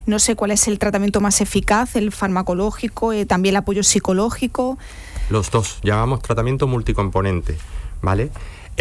No sé cuál es el tratamiento más eficaz, el farmacológico, también el apoyo psicológico. Los dos, llamamos tratamiento multicomponente, ¿vale?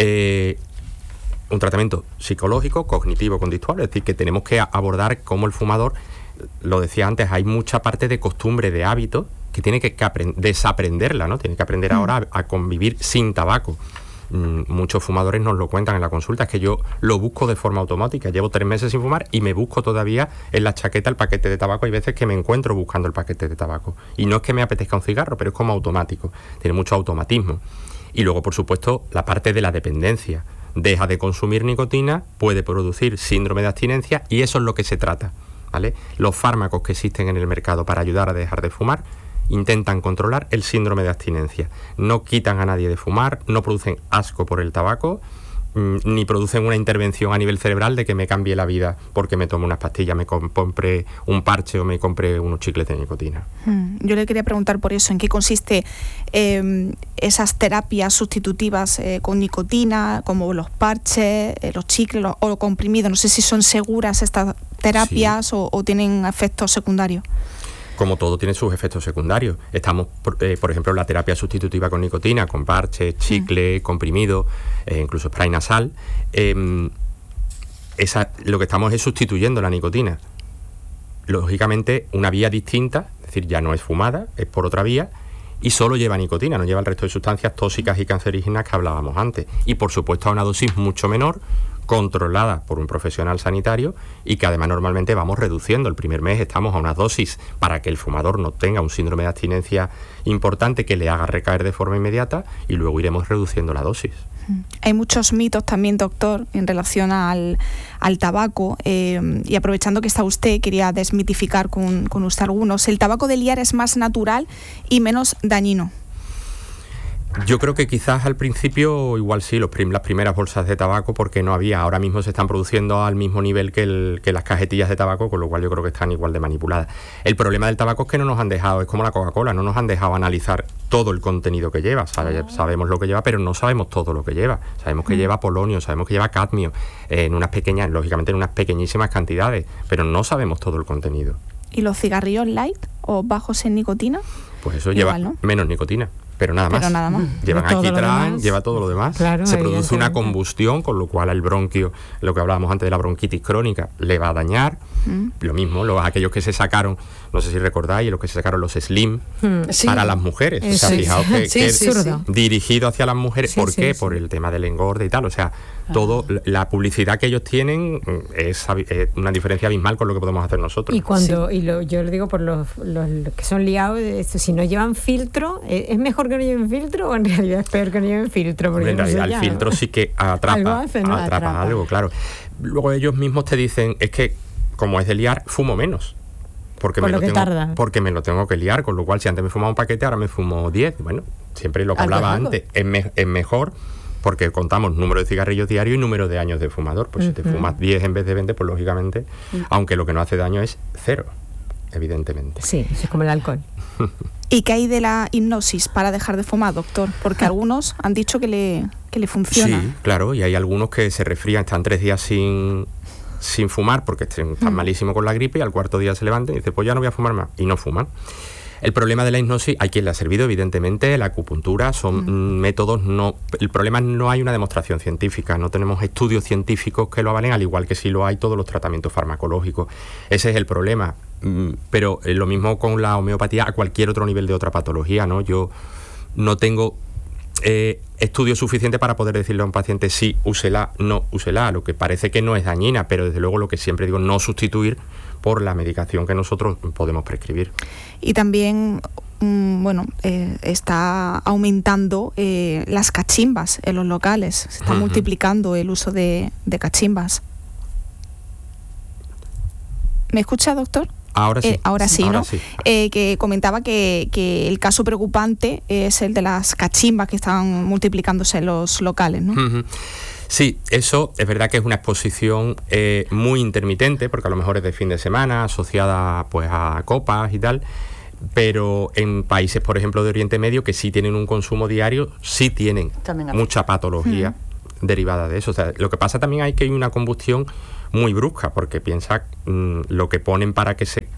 Un tratamiento psicológico, cognitivo, conductual, es decir, que tenemos que abordar cómo el fumador, lo decía antes, hay mucha parte de costumbre, de hábito, que tiene que desaprenderla, ¿no? Tiene que aprender ahora a convivir sin tabaco. Muchos fumadores nos lo cuentan en la consulta, es que yo lo busco de forma automática, llevo 3 meses sin fumar y me busco todavía en la chaqueta el paquete de tabaco. Hay veces que me encuentro buscando el paquete de tabaco y no es que me apetezca un cigarro, pero es como automático, tiene mucho automatismo. Y luego, por supuesto, la parte de la dependencia. Deja de consumir nicotina, puede producir síndrome de abstinencia y eso es lo que se trata, ¿vale? Los fármacos que existen en el mercado para ayudar a dejar de fumar intentan controlar el síndrome de abstinencia. No quitan a nadie de fumar, no producen asco por el tabaco, ni producen una intervención a nivel cerebral de que me cambie la vida porque me tomo unas pastillas, me compre un parche o me compre unos chicles de nicotina. Yo le quería preguntar por eso, ¿en qué consiste esas terapias sustitutivas con nicotina, como los parches, los chicles o los comprimidos? No sé si son seguras estas terapias, sí, o tienen efectos secundarios. Como todo tiene sus efectos secundarios. Estamos, por ejemplo, la terapia sustitutiva con nicotina, con parches, chicle, comprimido, incluso spray nasal. Lo que estamos es sustituyendo la nicotina. Lógicamente, una vía distinta, es decir, ya no es fumada, es por otra vía, y solo lleva nicotina, no lleva el resto de sustancias tóxicas y cancerígenas que hablábamos antes. Y, por supuesto, a una dosis mucho menor, controlada por un profesional sanitario y que además normalmente vamos reduciendo. El primer mes estamos a unas dosis para que el fumador no tenga un síndrome de abstinencia importante que le haga recaer de forma inmediata y luego iremos reduciendo la dosis. Hay muchos mitos también, doctor, en relación al tabaco y aprovechando que está usted, quería desmitificar con usted algunos. ¿El tabaco de liar es más natural y menos dañino? Yo creo que quizás al principio igual sí, las primeras bolsas de tabaco, porque no había, ahora mismo se están produciendo al mismo nivel que las cajetillas de tabaco, con lo cual yo creo que están igual de manipuladas. El problema del tabaco es que no nos han dejado, es como la Coca-Cola, no nos han dejado analizar todo el contenido que lleva. Sabemos lo que lleva, pero no sabemos todo lo que lleva. Sabemos que lleva polonio, sabemos que lleva cadmio, lógicamente en unas pequeñísimas cantidades, pero no sabemos todo el contenido. ¿Y los cigarrillos light o bajos en nicotina? Pues eso lleva, ¿no?, menos nicotina. Pero nada más. Llevan alquitrán, lleva todo lo demás. Claro, se produce una combustión, con lo cual el bronquio, lo que hablábamos antes de la bronquitis crónica, le va a dañar. Lo mismo, aquellos que se sacaron, no sé si recordáis, los que se sacaron los Slim para las mujeres. O sea, fijaos que dirigido hacia las mujeres. ¿Por qué? Por el tema del engorde y tal. O sea, todo, la publicidad que ellos tienen es una diferencia abismal con lo que podemos hacer nosotros. Y yo lo digo por los que son liados, si no llevan filtro, ¿es mejor que no lleven filtro o en realidad es peor que no lleven filtro? Porque en realidad el filtro sí que atrapa algo, claro. Luego ellos mismos te dicen, es que como es de liar, fumo menos. Porque me lo tengo que liar, con lo cual si antes me fumaba un paquete, ahora me fumo 10. Bueno, siempre lo que hablaba antes, es mejor porque contamos número de cigarrillos diarios y número de años de fumador. Pues si te fumas 10 en vez de 20, pues lógicamente, aunque lo que no hace daño es 0, evidentemente. Sí, es como el alcohol. ¿Y qué hay de la hipnosis para dejar de fumar, doctor? Porque algunos han dicho que le funciona. Sí, claro, y hay algunos que se resfrían, están 3 días sin fumar porque están malísimos con la gripe y al cuarto día se levantan y dicen, pues ya no voy a fumar más, y no fuman. El problema de la hipnosis, hay quien le ha servido, evidentemente, la acupuntura, son métodos, el problema es no hay una demostración científica, no tenemos estudios científicos que lo avalen, al igual que sí lo hay todos los tratamientos farmacológicos. Ese es el problema, pero lo mismo con la homeopatía a cualquier otro nivel de otra patología, ¿no? Yo no tengo estudios suficientes para poder decirle a un paciente sí, úsela, no, úsela, lo que parece que no es dañina, pero desde luego lo que siempre digo, no sustituir por la medicación que nosotros podemos prescribir. Y también, está aumentando las cachimbas en los locales, se está multiplicando el uso de cachimbas. ¿Me escucha, doctor? Ahora sí. Ahora sí, ¿no? Sí. Que comentaba que el caso preocupante es el de las cachimbas que están multiplicándose en los locales, ¿no? Sí, eso es verdad que es una exposición muy intermitente, porque a lo mejor es de fin de semana, asociada pues a copas y tal, pero en países, por ejemplo, de Oriente Medio, que sí tienen un consumo diario, sí tienen mucha patología derivada de eso. O sea, lo que pasa también es que hay una combustión muy brusca, porque piensa lo que ponen para que se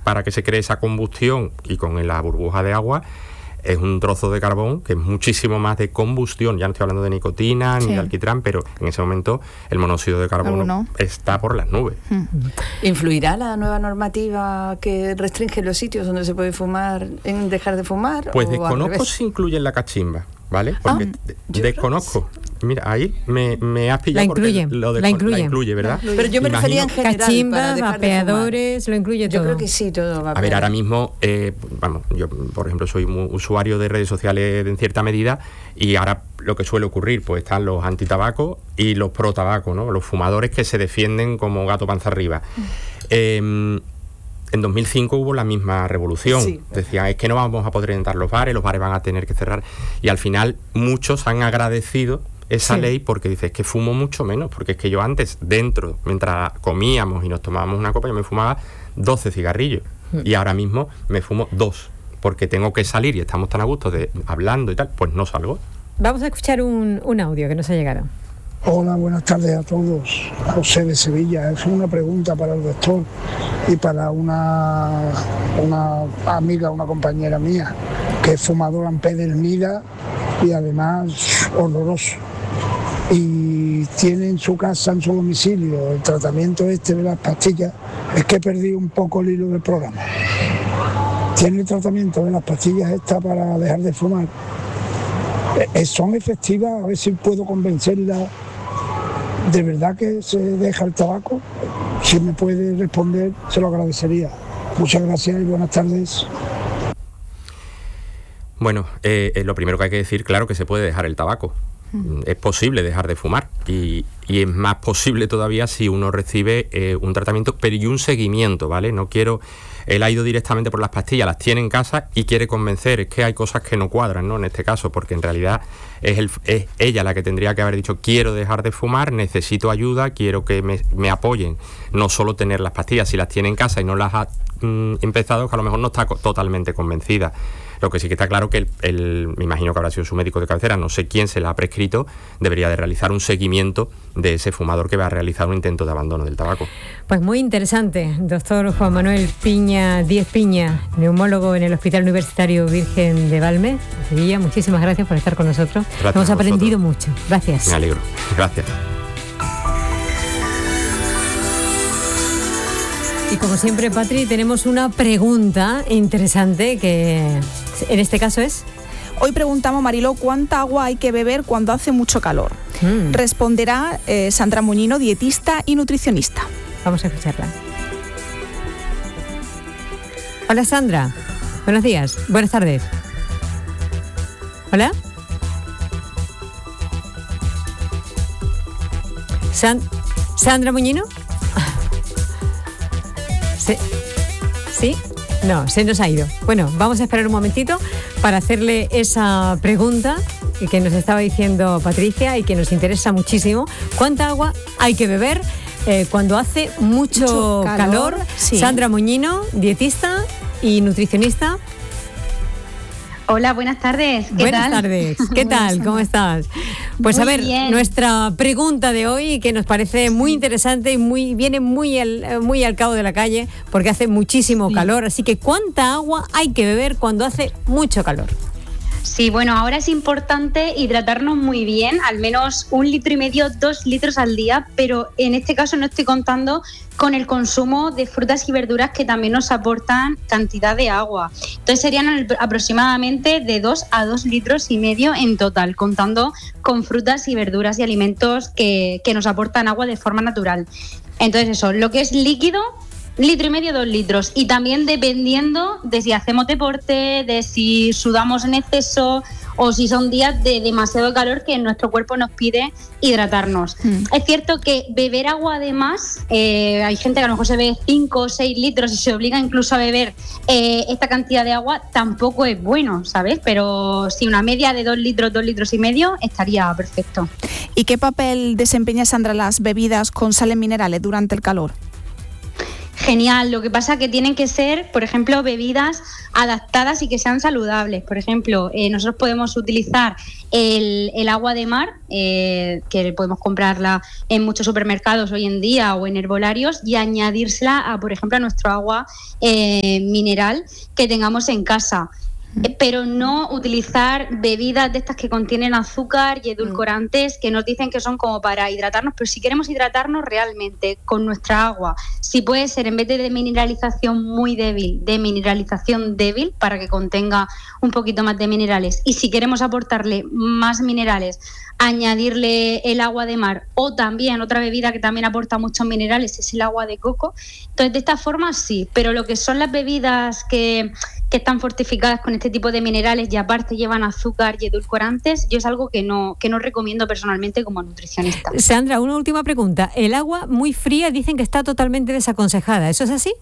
para que se cree esa combustión y con la burbuja de agua, es un trozo de carbón que es muchísimo más de combustión. Ya no estoy hablando de nicotina ni de alquitrán, pero en ese momento el monóxido de carbono está por las nubes. ¿Influirá la nueva normativa que restringe los sitios donde se puede fumar en dejar de fumar? Pues desconozco si incluye en la cachimba, ¿vale? Porque desconozco. Mira, ahí me has pillado. La incluye, ¿verdad? Pero yo me refería en general. Cachimbas, vapeadores, lo incluye todo. Yo creo que sí, todo. A ver, ahora mismo, yo por ejemplo soy muy usuario de redes sociales en cierta medida, y ahora lo que suele ocurrir, pues están los antitabacos y los pro tabaco, ¿no? Los fumadores que se defienden como gato panza arriba. En 2005 hubo la misma revolución. Sí. Decían, es que no vamos a poder entrar los bares van a tener que cerrar. Y al final muchos han agradecido esa ley, porque dices, es que fumo mucho menos, porque es que yo antes, dentro, mientras comíamos y nos tomábamos una copa, yo me fumaba 12 cigarrillos. Y ahora mismo me fumo 2, porque tengo que salir y estamos tan a gusto hablando y tal, pues no salgo. Vamos a escuchar un audio que nos ha llegado. Hola, buenas tardes a todos. José de Sevilla. Es una pregunta para el doctor y para una amiga, una compañera mía, que es fumadora empedernida y además horroroso. Y tiene en su casa, en su domicilio, el tratamiento de las pastillas. Es que perdí un poco el hilo del programa. Tiene el tratamiento de las pastillas para dejar de fumar. ¿Son efectivas? A ver si puedo convencerla de verdad que se deja el tabaco. Si me puede responder, se lo agradecería. Muchas gracias y buenas tardes. Bueno, lo primero que hay que decir, claro que se puede dejar el tabaco. Es posible dejar de fumar, y es más posible todavía si uno recibe un tratamiento, pero y un seguimiento, ¿vale? No quiero... Él ha ido directamente por las pastillas, las tiene en casa y quiere convencer. Es que hay cosas que no cuadran, ¿no? En este caso, porque en realidad es ella la que tendría que haber dicho, quiero dejar de fumar, necesito ayuda, quiero que me apoyen. No solo tener las pastillas, si las tiene en casa y no las ha empezado, que a lo mejor no está totalmente convencida. Lo que sí que está claro que me imagino que habrá sido su médico de cabecera, no sé quién se la ha prescrito, debería de realizar un seguimiento de ese fumador que va a realizar un intento de abandono del tabaco. Pues muy interesante, doctor Juan Manuel Díez Piña, neumólogo en el Hospital Universitario Virgen de Valme, Sevilla. Muchísimas gracias por estar con nosotros. Gracias. Hemos aprendido mucho. Gracias. Me alegro. Gracias. Y como siempre, Patri, tenemos una pregunta interesante que en este caso es... Hoy preguntamos, Mariló, ¿cuánta agua hay que beber cuando hace mucho calor? Responderá Sandra Moñino, dietista y nutricionista. Vamos a escucharla. Hola, Sandra. Buenos días. Buenas tardes. Hola. Sandra Moñino. ¿Sí? No, se nos ha ido. Bueno, vamos a esperar un momentito para hacerle esa pregunta que nos estaba diciendo Patricia y que nos interesa muchísimo. ¿Cuánta agua hay que beber cuando hace mucho calor? Sí. Sandra Moñino, dietista y nutricionista. Hola, buenas tardes. Buenas tardes. ¿Qué tal? ¿Cómo estás? Pues muy a ver, bien. Nuestra pregunta de hoy, que nos parece muy interesante y viene muy al cabo de la calle, porque hace muchísimo calor. Así que, ¿cuánta agua hay que beber cuando hace mucho calor? Sí, bueno, ahora es importante hidratarnos muy bien, al menos 1,5 litros, 2 litros al día, pero en este caso no estoy contando con el consumo de frutas y verduras que también nos aportan cantidad de agua. Entonces serían aproximadamente de 2 a 2,5 litros en total, contando con frutas y verduras y alimentos que nos aportan agua de forma natural. Entonces eso, lo que es líquido, 1,5 litros, 2 litros. Y también dependiendo de si hacemos deporte, de si sudamos en exceso o si son días de demasiado calor que nuestro cuerpo nos pide hidratarnos. Es cierto que beber agua además, hay gente que a lo mejor se bebe 5 o 6 litros y se obliga incluso a beber esta cantidad de agua, tampoco es bueno, ¿sabes? Pero si una media de 2 litros, 2,5 litros estaría perfecto. ¿Y qué papel desempeña, Sandra, las bebidas con sales minerales durante el calor? genial. Lo que pasa es que tienen que ser, por ejemplo, bebidas adaptadas y que sean saludables. Por ejemplo, nosotros podemos utilizar el agua de mar, que podemos comprarla en muchos supermercados hoy en día o en herbolarios, y añadírsela, por ejemplo, a nuestro agua mineral que tengamos en casa. Pero no utilizar bebidas de estas que contienen azúcar y edulcorantes, que nos dicen que son como para hidratarnos, pero si queremos hidratarnos realmente con nuestra agua, si puede ser en vez de mineralización muy débil, de mineralización débil para que contenga un poquito más de minerales, y si queremos aportarle más minerales, añadirle el agua de mar, o también otra bebida que también aporta muchos minerales es el agua de coco. Entonces, de esta forma sí, pero lo que son las bebidas que están fortificadas con este tipo de minerales y aparte llevan azúcar y edulcorantes, yo es algo que no recomiendo personalmente como nutricionista. Sandra, una última pregunta. El agua muy fría dicen que está totalmente desaconsejada, ¿eso es así?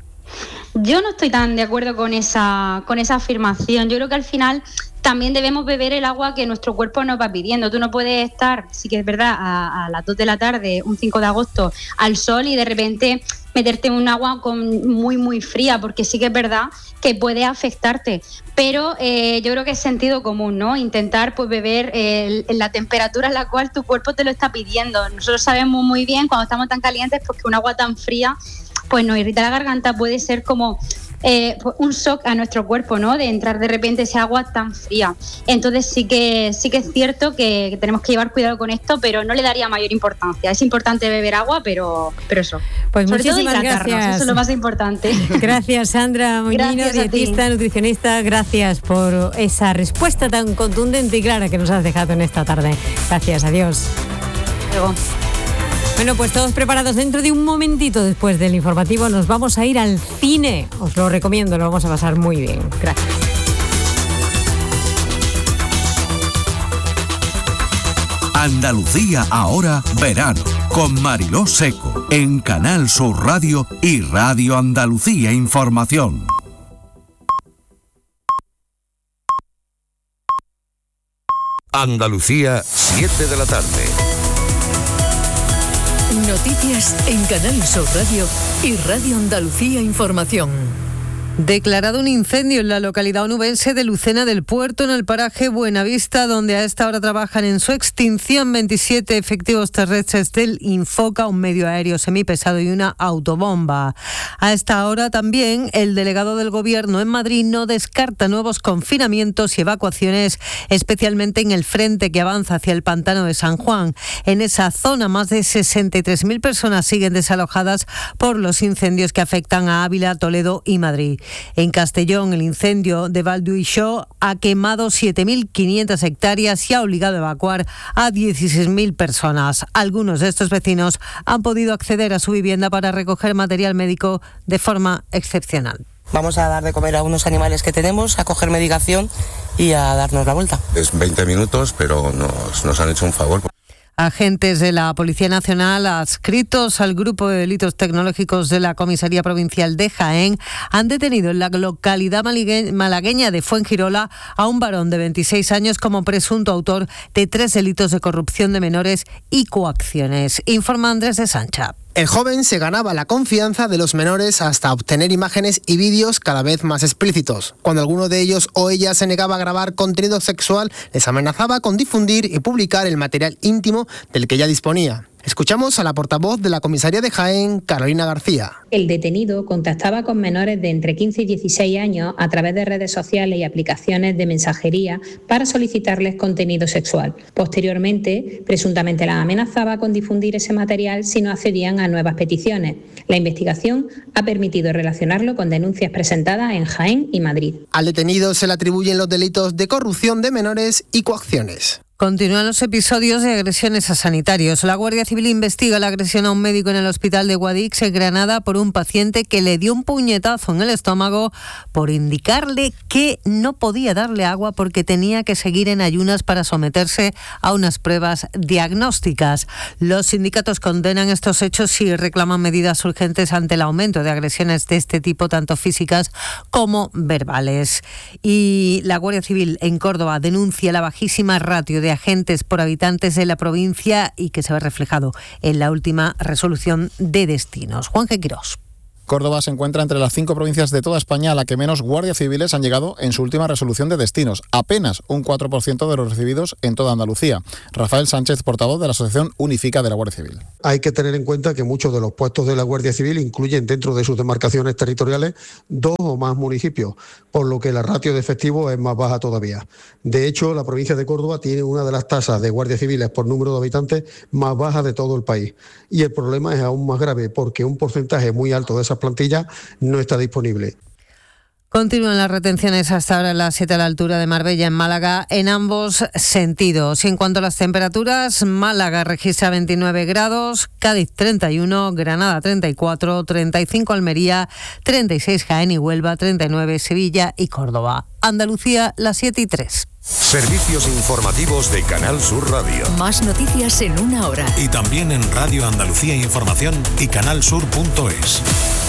Yo no estoy tan de acuerdo con esa afirmación. Yo creo que al final también debemos beber el agua que nuestro cuerpo nos va pidiendo. Tú no puedes estar, sí que es verdad, a las 2 de la tarde, un 5 de agosto, al sol y de repente meterte en un agua muy, muy fría, porque sí que es verdad que puede afectarte. Pero yo creo que es sentido común, ¿no? Intentar pues beber en la temperatura en la cual tu cuerpo te lo está pidiendo. Nosotros sabemos muy bien cuando estamos tan calientes pues que un agua tan fría pues nos irrita la garganta, puede ser como un shock a nuestro cuerpo, ¿no? De entrar de repente ese agua tan fría. Entonces sí que es cierto que tenemos que llevar cuidado con esto, pero no le daría mayor importancia. Es importante beber agua, pero eso. Pues sobre muchísimas todo hidratarnos, gracias. eso es lo más importante. Gracias, Sandra Moñino, dietista, nutricionista. Gracias por esa respuesta tan contundente y clara que nos has dejado en esta tarde. Gracias, adiós. Luego. Bueno, pues todos preparados. Dentro de un momentito después del informativo nos vamos a ir al cine. Os lo recomiendo, lo vamos a pasar muy bien. Gracias. Andalucía ahora verano con Mariló Seco en Canal Sur Radio y Radio Andalucía Información. Andalucía, 7 de la tarde. Noticias en Canal Sur Radio y Radio Andalucía Información. Declarado un incendio en la localidad onubense de Lucena del Puerto, en el paraje Buenavista, donde a esta hora trabajan en su extinción 27 efectivos terrestres del Infoca, un medio aéreo semipesado y una autobomba. A esta hora también el delegado del Gobierno en Madrid no descarta nuevos confinamientos y evacuaciones, especialmente en el frente que avanza hacia el pantano de San Juan. En esa zona, más de 63.000 personas siguen desalojadas por los incendios que afectan a Ávila, Toledo y Madrid. En Castellón, el incendio de Valduixó ha quemado 7.500 hectáreas y ha obligado a evacuar a 16.000 personas. Algunos de estos vecinos han podido acceder a su vivienda para recoger material médico de forma excepcional. Vamos a dar de comer a unos animales que tenemos, a coger medicación y a darnos la vuelta. Es 20 minutos, pero nos han hecho un favor. Agentes de la Policía Nacional adscritos al Grupo de Delitos Tecnológicos de la Comisaría Provincial de Jaén han detenido en la localidad malagueña de Fuengirola a un varón de 26 años como presunto autor de 3 delitos de corrupción de menores y coacciones. Informa Andrés de Sancha. El joven se ganaba la confianza de los menores hasta obtener imágenes y vídeos cada vez más explícitos. Cuando alguno de ellos o ella se negaba a grabar contenido sexual, les amenazaba con difundir y publicar el material íntimo del que ya disponía. Escuchamos a la portavoz de la comisaría de Jaén, Carolina García. El detenido contactaba con menores de entre 15 y 16 años a través de redes sociales y aplicaciones de mensajería para solicitarles contenido sexual. Posteriormente, presuntamente las amenazaba con difundir ese material si no accedían a nuevas peticiones. La investigación ha permitido relacionarlo con denuncias presentadas en Jaén y Madrid. Al detenido se le atribuyen los delitos de corrupción de menores y coacciones. Continúan los episodios de agresiones a sanitarios. La Guardia Civil investiga la agresión a un médico en el hospital de Guadix, en Granada, por un paciente que le dio un puñetazo en el estómago por indicarle que no podía darle agua porque tenía que seguir en ayunas para someterse a unas pruebas diagnósticas. Los sindicatos condenan estos hechos y reclaman medidas urgentes ante el aumento de agresiones de este tipo, tanto físicas como verbales. Y la Guardia Civil en Córdoba denuncia la bajísima ratio de agentes por habitantes de la provincia y que se ve reflejado en la última resolución de destinos. Juan G. Quirós. Córdoba se encuentra entre las 5 provincias de toda España a la que menos guardias civiles han llegado en su última resolución de destinos, apenas un 4% de los recibidos en toda Andalucía. Rafael Sánchez, portavoz de la Asociación Unifica de la Guardia Civil. Hay que tener en cuenta que muchos de los puestos de la Guardia Civil incluyen dentro de sus demarcaciones territoriales 2 o más municipios, por lo que la ratio de efectivos es más baja todavía. De hecho, la provincia de Córdoba tiene una de las tasas de guardias civiles por número de habitantes más bajas de todo el país. Y el problema es aún más grave porque un porcentaje muy alto de esas plantillas no está disponible. Continúan las retenciones hasta ahora en la 7 a la altura de Marbella, en Málaga, en ambos sentidos. Y en cuanto a las temperaturas, Málaga registra 29 grados, Cádiz 31, Granada 34, 35 Almería, 36 Jaén y Huelva, 39 Sevilla y Córdoba. Andalucía, las 7:03. Servicios informativos de Canal Sur Radio. Más noticias en una hora. Y también en Radio Andalucía Información y canalsur.es.